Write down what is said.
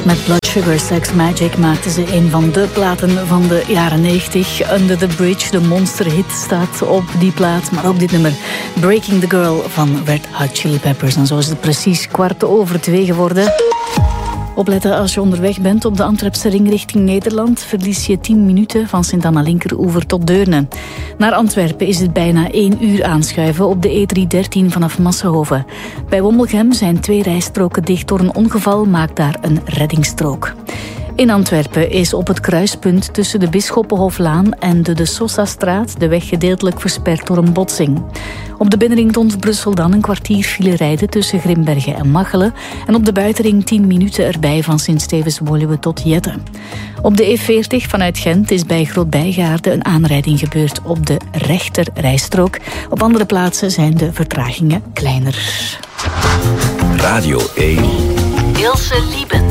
Met Blood Sugar Sex Magic maakten ze een van de platen van de jaren 90. Under the Bridge, de monsterhit, staat op die plaat. Maar ook dit nummer, Breaking the Girl van Red Hot Chili Peppers. En zo is het precies 2:15 geworden. Opletten als je onderweg bent op de Antwerpse ring richting Nederland. Verlies je 10 minuten van Sint-Anna-Linkeroever tot Deurne. Naar Antwerpen is het bijna 1 uur aanschuiven op de E313 vanaf Massenhoven. Bij Womelgem zijn 2 rijstroken dicht door een ongeval, maakt daar een reddingsstrook. In Antwerpen is op het kruispunt tussen de Bisschoppenhoflaan en de Sosa-straat de weg gedeeltelijk versperd door een botsing. Op de binnenring rond Brussel dan een kwartier file rijden tussen Grimbergen en Machelen. En op de buitenring 10 minuten erbij van Sint-Stevens-Woluwe tot Jette. Op de E40 vanuit Gent is bij Groot-Bijgaarde een aanrijding gebeurd op de rechter rijstrook. Op andere plaatsen zijn de vertragingen kleiner. Radio 1. Ilse Liebens.